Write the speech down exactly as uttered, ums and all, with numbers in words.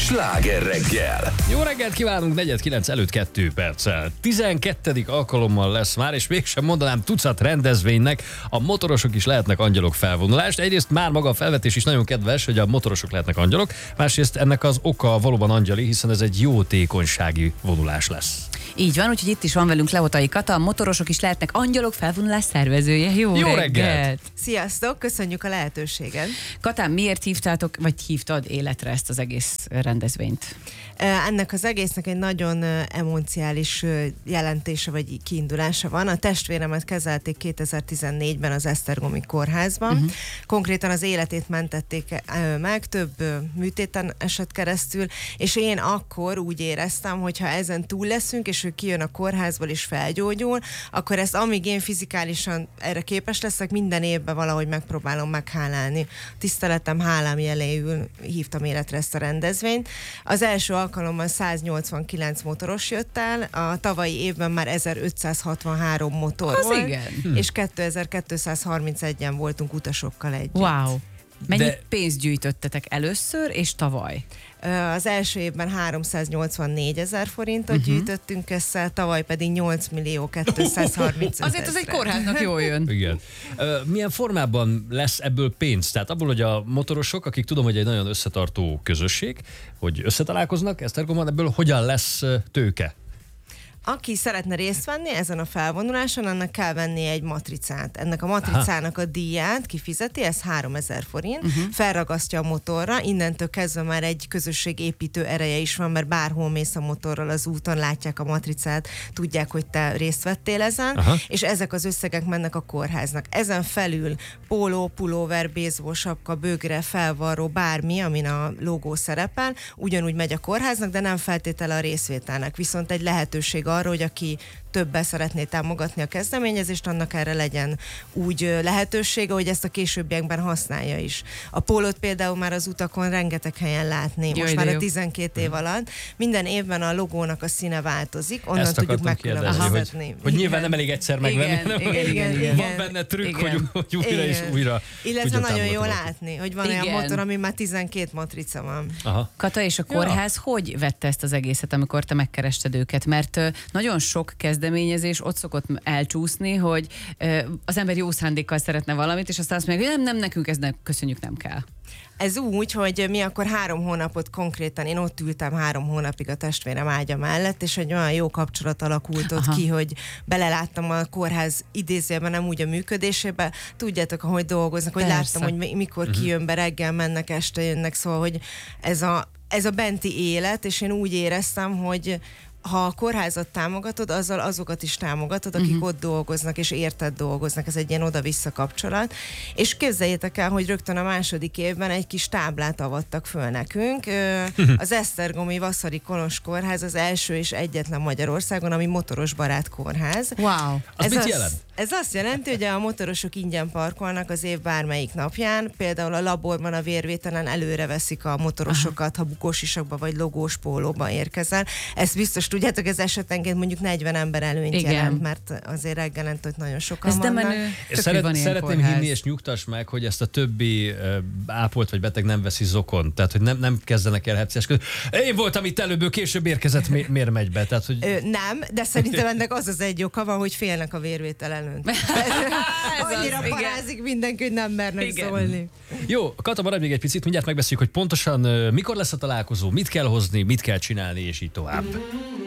Sláger reggel! Jó reggelt kívánunk, negyven kilenc előtt kettő perccel. tizenkettedik alkalommal lesz már, és mégsem mondanám tucat rendezvénynek a motorosok is lehetnek angyalok felvonulást. Egyrészt már maga a felvetés is nagyon kedves, hogy a motorosok lehetnek angyalok, másrészt ennek az oka valóban angyali, hiszen ez egy jótékonysági vonulás lesz. Így van, úgyhogy itt is van velünk Leotai Kata, a motorosok is lehetnek angyalok felvonulás szervezője. Jó, Jó reggelt. reggelt! Sziasztok, köszönjük a lehetőséget. Katán, miért hívtátok, vagy hívtad életre ezt az egész rendezvényt? Ennek az egésznek egy nagyon emocionális jelentése vagy kiindulása van. A testvéremet kezelték kétezer-tizennégyben az Esztergomi kórházban. Uh-huh. Konkrétan az életét mentették meg, több műtéten esett keresztül, és én akkor úgy éreztem, hogy ha ezen túl leszünk, és ő kijön a kórházból és felgyógyul, akkor ezt amíg én fizikálisan erre képes leszek, minden évben valahogy megpróbálom meghálálni. Tiszteletem, hálám jeléül hívtam életre ezt a rendezvényt. Az első alkalommal száznyolcvankilenc motoros jött el, a tavalyi évben már ezerötszázhatvanhárom motor az volt, igen. és kétezer-kétszázharmincegyen voltunk utasokkal együtt. Wow! Mennyit De... pénzt gyűjtöttetek először és tavaly? Az első évben háromszáznyolcvannégy ezer forintot uh-huh. gyűjtöttünk össze, tavaly pedig nyolc millió kétszázharmincöt Azért ez egy kórháznak jól jön. Igen. Milyen formában lesz ebből pénz? Tehát abból, hogy a motorosok, akik tudom, hogy egy nagyon összetartó közösség, hogy összetalálkoznak Esztergomban, ebből hogyan lesz tőke? Aki szeretne részt venni ezen a felvonuláson, annak kell venni egy matricát. Ennek a matricának a díját kifizeti, ez háromezer forint, uh-huh. felragasztja a motorra, innentől kezdve már egy közösségépítő ereje is van, mert bárhol mész a motorral az úton, látják a matricát, tudják, hogy te részt vettél ezen, uh-huh. és ezek az összegek mennek a kórháznak. Ezen felül póló, pulóver, baseball sapka, bögre, felvarró, bármi, amin a logó szerepel, ugyanúgy megy a kórháznak, de nem feltétele a részvételnek, viszont egy lehetőség arra, hogy aki többel szeretné támogatni a kezdeményezést, annak erre legyen úgy lehetősége, hogy ezt a későbbiekben használja is. A pólót például már az utakon rengeteg helyen látni, most Jaj, már a jó. tizenkét év alatt. Minden évben a logónak a színe változik, onnan Ezt tudjuk hogy, megkülönböztetni. hogy nyilván nem elég egyszer megvenni, Igen, hanem igen, igen, igen. van benne trükk, hogy, Igen. hogy újra és Igen. újra Illetve tudja nagyon jó támogatni. látni, hogy van Igen. olyan motor, ami már tizenkét matrica van. Aha. Kata, és a kórház ja. hogy vette ezt az egészet, amikor te megkerested őket? Mert uh, nagyon sok kezdeményezés ott szokott elcsúszni, hogy uh, az ember jó szándékkal szeretne valamit, és aztán azt mondja, hogy nem, nem, nekünk ez ne, köszönjük, nem kell. Ez úgy, hogy mi akkor három hónapot konkrétan, én ott ültem három hónapig a testvérem ágya mellett, és egy olyan jó kapcsolat alakult ott ki, hogy beleláttam a kórház idézőjelben, nem úgy a működésébe. Tudjátok, ahogy dolgoznak, hogy Persze. láttam, hogy mikor Uh-huh. kijön be, reggel mennek, este jönnek, szóval, hogy ez a, ez a benti élet, és én úgy éreztem, hogy ha a kórházat támogatod, azzal azokat is támogatod, akik uh-huh. ott dolgoznak, és érted dolgoznak. Ez egy ilyen oda-vissza kapcsolat. És képzeljétek el, hogy rögtön a második évben egy kis táblát avattak föl nekünk. Az Esztergomi Vaszari Kolos Kórház az első és egyetlen Magyarországon, ami motoros barát kórház. Wow! Az Ez mit az, jelent? Ez azt jelenti, hogy a motorosok ingyen parkolnak az év bármelyik napján. Például a laborban a vérvételen előre veszik a motorosokat, ha bukósisakba vagy logós pólóba érkezel. Ezt biztos tudjátok, ez esetenként mondjuk negyven ember előnyt Igen. jelent, mert azért reggelent, hogy nagyon sokan Ez nem vannak. menő. Szeret, szeretném hinni, és nyugtass meg, hogy ezt a többi uh, ápolt vagy beteg nem veszi zokon. Tehát, hogy nem, nem kezdenek el heccseskedni. Én voltam itt előbb, ő később érkezett, mi, miért megy be? Tehát, hogy... Ö, nem, de szerintem ennek az az egy oka van, hogy félnek a vérvétel előtt. Annyira az, parázik igen. mindenki, hogy nem mernek Igen. szólni. Jó, Kata, maradj még egy picit, mindjárt megbeszéljük, hogy pontosan uh, mikor lesz a találkozó, mit kell hozni, mit kell csinálni, és így tovább.